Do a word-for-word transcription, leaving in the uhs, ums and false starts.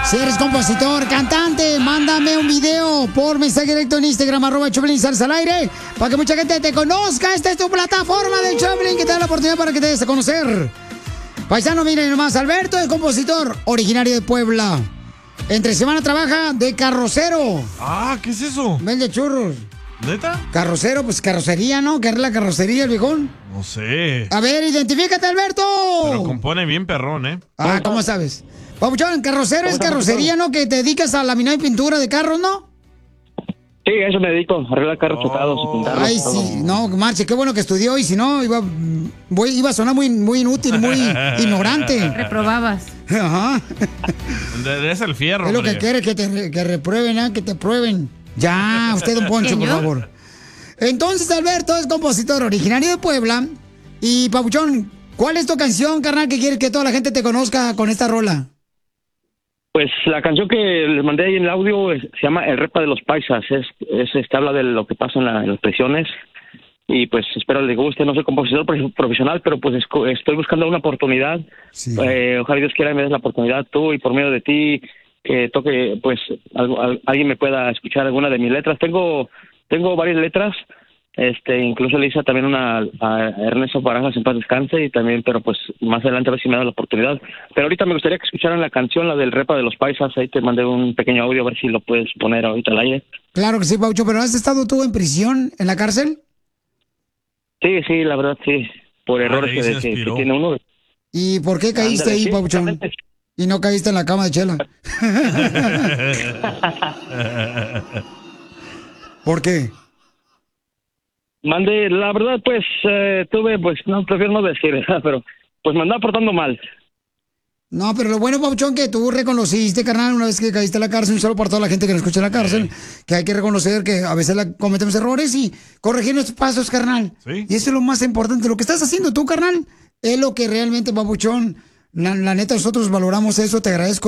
Si eres compositor, cantante, mándame un video por mensaje directo en Instagram, arroba Choplin Salsa al aire, para que mucha gente te conozca. Esta es tu plataforma del Choplin que te da la oportunidad para que te des a conocer. Paisano, miren nomás, Alberto es compositor, originario de Puebla. Entre semana trabaja de carrocero. Ah, ¿qué es eso? Vende churros. ¿Neta? Carrocero, pues carrocería, ¿no? ¿Qué es la carrocería, el viejón? No sé. A ver, identifícate, Alberto. Pero compone bien perrón, ¿eh? Ah, ¿cómo sabes? Papuchón, carrocero es carrocería, ¿no? Que te dedicas a laminar y pintura de carros, ¿no? Sí, a eso me dedico, arreglar carros chocados y pintarlos. Ay, sí, no, Marche, qué bueno que estudió y si no, iba, voy, iba a sonar muy, muy inútil, muy ignorante. Reprobabas. Ajá. Es el fierro, Es lo hombre. que quiere, que te que reprueben, ¿eh? Que te prueben. Ya, usted, don Poncho, por favor. Entonces, Alberto es compositor originario de Puebla. Y, Papuchón, ¿cuál es tu canción, carnal, que quieres que toda la gente te conozca con esta rola? Pues la canción que les mandé ahí en el audio es- se llama El Repa de los Paisas. Es, es este, habla de lo que pasa en, la- en las prisiones. Y pues espero les guste. No soy compositor prof- profesional, pero pues esco- estoy buscando una oportunidad. Eh, ojalá Dios quiera y me des la oportunidad tú y por medio de ti que toque, pues algo, al- alguien me pueda escuchar alguna de mis letras. Tengo tengo varias letras. Este, incluso le hice también una a Ernesto Barajas en paz descanse y también, pero pues más adelante a ver si me da la oportunidad. Pero ahorita me gustaría que escucharan la canción, la del Repa de los Paisas. Ahí te mandé un pequeño audio a ver si lo puedes poner ahorita al aire. Claro que sí, Papuchón, pero ¿has estado tú en prisión, en la cárcel? Sí, sí, la verdad sí, por errores ahí que, se que- que inspiró. tiene uno. ¿Y por qué caíste Ándale, ahí, sí, Papuchón? exactamente. Y no caíste en la cama de Chela. ¿Por qué? Mande, la verdad pues eh, tuve, pues no, prefiero no decir, ¿verdad? Pero pues me andaba portando mal. No, pero lo bueno, Papuchón, que tú reconociste, carnal, una vez que caíste en la cárcel, un solo para toda la gente que nos escucha en la cárcel, que hay que reconocer que a veces la- cometemos errores y corregir nuestros pasos, carnal. Sí. Y eso es lo más importante. Lo que estás haciendo tú, carnal, es lo que realmente, Papuchón, la, la neta, nosotros valoramos eso, te agradezco.